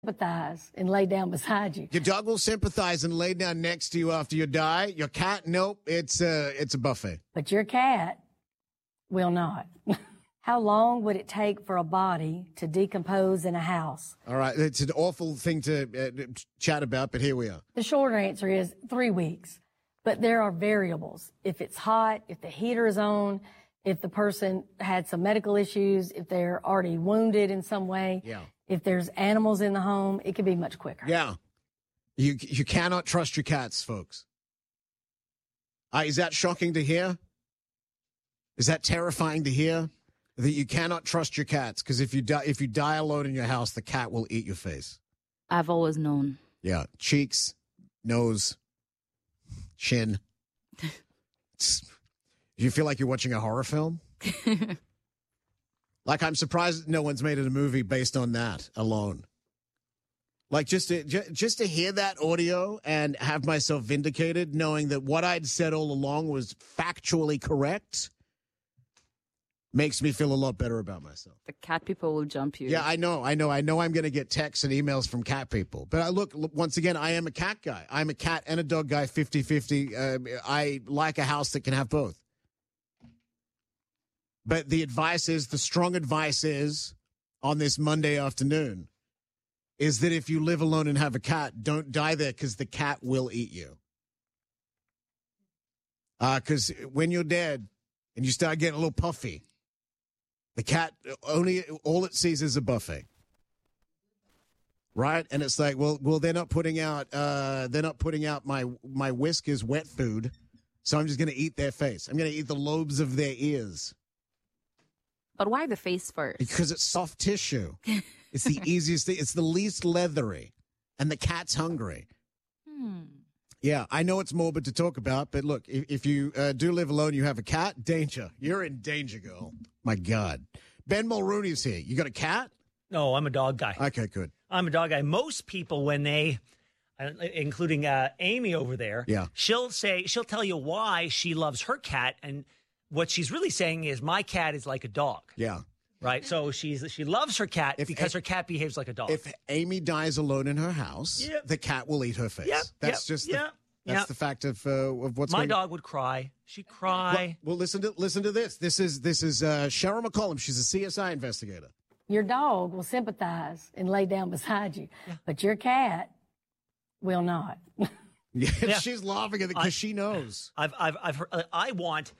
sympathize and lay down beside you. Your dog will sympathize and lay down next to you after you die. Your cat, nope, it's a buffet. But your cat will not. How long would it take for a body to decompose in a house? All right, it's an awful thing to chat about, but here we are. The shorter answer is 3 weeks. But there are variables. If it's hot, if the heater is on, if the person had some medical issues, if they're already wounded in some way, if there's animals in the home, it could be much quicker. Yeah. You cannot trust your cats, folks. Is that shocking to hear? Is that terrifying to hear? That you cannot trust your cats because if you die alone in your house, the cat will eat your face. I've always known. Yeah, cheeks, nose, chin. You feel like you're watching a horror film? Like, I'm surprised no one's made it a movie based on that alone. Like, just to hear that audio and have myself vindicated, knowing that what I'd said all along was factually correct, makes me feel a lot better about myself. The cat people will jump you. Yeah, I know I'm going to get texts and emails from cat people. But look, once again, I am a cat guy. I'm a cat and a dog guy, 50-50. I like a house that can have both. But the strong advice is, on this Monday afternoon, is that if you live alone and have a cat, don't die there because the cat will eat you. Because when you're dead and you start getting a little puffy, the cat all it sees is a buffet, right? And it's like, well, they're not putting out my Whiskas wet food, so I'm just going to eat their face. I'm going to eat the lobes of their ears. But why the face first? Because it's soft tissue. It's the easiest thing. It's the least leathery, and the cat's hungry. Yeah, I know it's morbid to talk about, but look, if you do live alone, you have a cat, danger. You're in danger, girl. My God. Ben Mulrooney's here. You got a cat? No, I'm a dog guy. Okay, good. I'm a dog guy. Most people, when they, including Amy over there, she'll tell you why she loves her cat, and what she's really saying is, my cat is like a dog. Yeah. Right? So she loves her cat because her cat behaves like a dog. If Amy dies alone in her house, the cat will eat her face. That's the fact of what's my dog would cry. She'd cry. Well, listen to this. This is Cheryl McCollum. She's a CSI investigator. Your dog will sympathize and lay down beside you, but your cat will not. She's laughing at it because she knows. I've heard, I want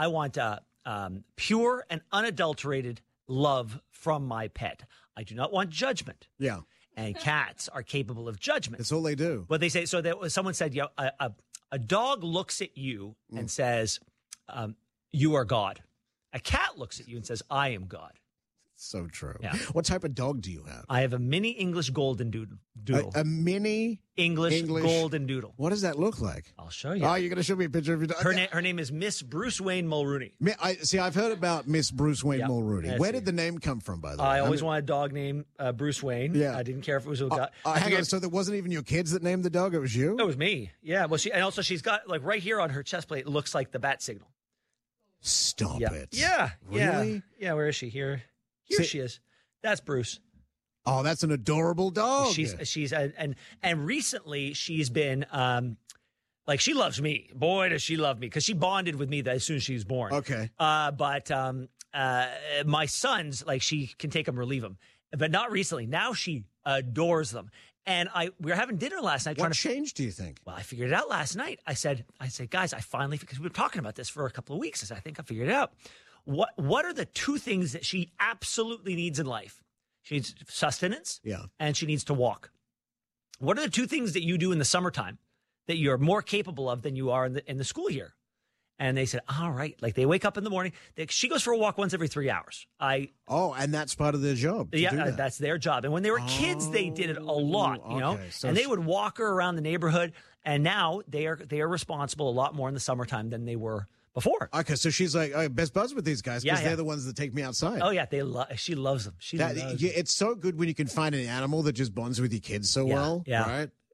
pure and unadulterated love from my pet. I do not want judgment. Yeah. And cats are capable of judgment. That's all they do. But they say, so that someone said, a dog looks at you and says, you are God. A cat looks at you and says, I am God. So true. Yeah. What type of dog do you have? I have a mini English golden doodle. A mini English golden doodle. What does that look like? I'll show you. Oh, you're going to show me a picture of your dog? Her name is Miss Bruce Wayne Mulrooney. I've heard about Miss Bruce Wayne Mulrooney. Where did the name come from, by the way? I always wanted a dog named Bruce Wayne. Yeah. I didn't care if it was a guy. Hang on, so there wasn't even your kids that named the dog? It was you? It was me. Yeah. Well, she's got, like, right here on her chest plate, it looks like the bat signal. Stop it. Yeah. Really? Yeah. Where is she? Here she is. That's Bruce. Oh, that's an adorable dog. She's and recently she's been like, she loves me. Boy, does she love me, because she bonded with me as soon as she was born. Okay. But my sons, like, she can take them or leave them, but not recently. Now she adores them. And we were having dinner last night. What changed, do you think? Well, I figured it out last night. I said, guys, because we were talking about this for a couple of weeks. I said, I think I figured it out. What are the two things that she absolutely needs in life? She needs sustenance, and she needs to walk. What are the two things that you do in the summertime that you're more capable of than you are in the school year? And they said, all right. Like, they wake up in the morning. She goes for a walk once every 3 hours. And that's part of their job. That's their job. And when they were kids, they did it a lot, So and they would walk her around the neighborhood. And now they are responsible a lot more in the summertime than they were before. Okay, so she's like, best buds with these guys because they're the ones that take me outside. Oh, yeah, she loves them. It's so good when you can find an animal that just bonds with your kids so well, right?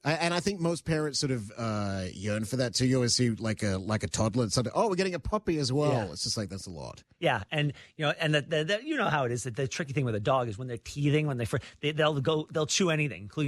And I think most parents sort of yearn for that too. You always see like a toddler and something. Oh, we're getting a puppy as well. Yeah. It's just like, that's a lot. Yeah, and you know how it is. That the tricky thing with a dog is when they're teething, when they'll chew anything, including